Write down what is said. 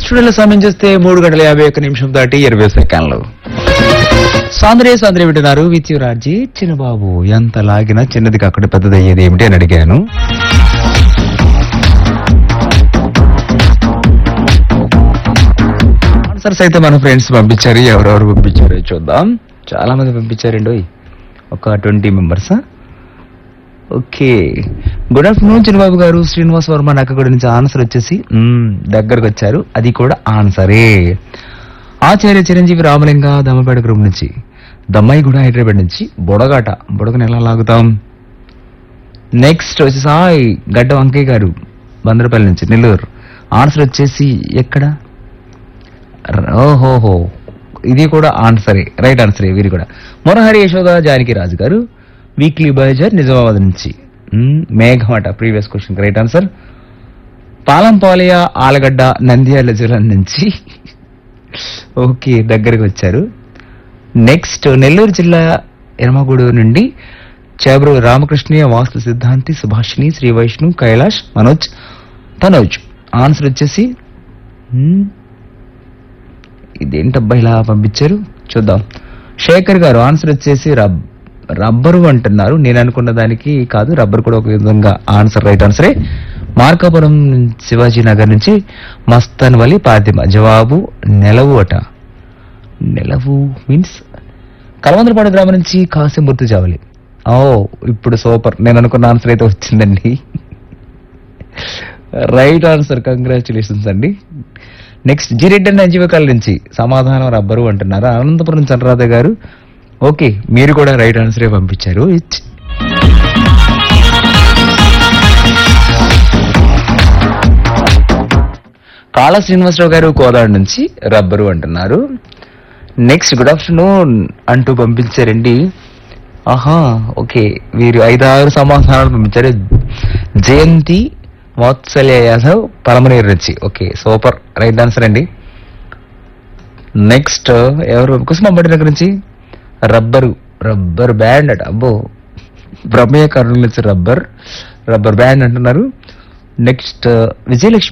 స్టూడియోలో సమయం చేస్తే 3:51 దాటి 20 సెకండ్లు. సాంద్రే వింటున్నారు విత్ యు రాజీ. చిన్నబాబు ఎంత లాగినా చిన్నది కాకుండా పెద్దది అయ్యేది ఏమిటి అని అడిగాను. ఆన్సర్స్ అయితే మన ఫ్రెండ్స్ పంపించారు. ఎవరెవరు పంపించారో చూద్దాం. చాలా మంది పంపించారండి. ఒక 20 మెంబర్స్. ఓకే, గుడ్ ఆఫ్టర్నూన్ చిన్నబాబు గారు. శ్రీనివాస్ వర్మ నక్కగూడ నుంచి ఆన్సర్ వచ్చేసి దగ్గరకు వచ్చారు. అది కూడా ఆన్సరే. ఆచార్య చిరంజీవి రామలింగ దమ్మపేట గ్రూప్ నుంచి, దమ్మాయిగూడ హైదరాబాద్ నుంచి, బుడగను ఎలా లాగుతాం. నెక్స్ట్ వచ్చి సాయి గడ్డ వంకయ్య గారు బందరపల్లి నుంచి నెల్లూరు. ఆన్సర్ వచ్చేసి ఎక్కడ, ఓహోహో ఇది కూడా ఆన్సరే, రైట్ ఆన్సరే. వీరి కూడా మొరహరి యశోద జానకి రాజు గారు వీక్లీ బజార్ నిజామాబాద్ నుంచి. మేఘమట previous question right answer. పాలంపాలయ Allagadda Nandyal జిల్లా నుంచి. ఓకే, దగ్గరకు వచ్చారు. నెక్స్ట్ నెల్లూరు జిల్లా ఎర్మగూడూరు నుండి చేబ్రు రామకృష్ణయ్య, వాస్తు సిద్ధాంతి, సుభాషిణి, శ్రీ వైష్ణు, కైలాష్, మనోజ్, తనోజ్. ఆన్సర్ వచ్చేసి ఇదేంటబ్బా ఇలా పంపించారు చూద్దాం. శేఖర్ గారు ఆన్సర్ వచ్చేసి రబ్బరు అంటున్నారు. నేను అనుకున్న దానికి కాదు, రబ్బర్ కూడా ఒక విధంగా ఆన్సర్, రైట్ ఆన్సరే. మార్కాపురం శివాజీ నగర్ నుంచి మస్తాన్ వలి పాతిమ. జవాబు నెలవు అట. నెలవు మీన్స్ కలవందరపాడు గ్రామం నుంచి కాసింబుర్తు జావలి. ఓ ఇప్పుడు సూపర్, నేను అనుకున్న ఆన్సర్ అయితే వచ్చిందండి. రైట్ ఆన్సర్, కంగ్రాచులేషన్స్ అండి. నెక్స్ట్ జిరెడ్డి అన్న జీవకాల నుంచి సమాధానం రబ్బరు అంటున్నారు. అనంతపురం చంద్రరాధ గారు ఓకే, మీరు కూడా రైట్ ఆన్సరే పంపించారు. కాళ శ్రీనివాసరావు గారు కోదాడు నుంచి రబ్బరు అంటున్నారు. నెక్స్ట్ గుడ్ ఆఫ్టర్నూన్ అంటూ పంపించారండి. ఆహా ఓకే, వీరు 5-6 సమాధానాలు పంపించారు. జయంతి వాత్సల్య యాదవ్ పలమనేరు నుంచి. ఓకే సూపర్, రైట్ ఆన్సర్ అండి. నెక్స్ట్ ఎవరు, కుసుమంబడి దగ్గర నుంచి రబ్బర్ బ్యాండ్ అట. అబ్బో, బ్రహ్మయ్య కర్నూలు నుంచి రబ్బర్ బ్యాండ్ అంటున్నారు. నెక్స్ట్ విజయలక్ష్మి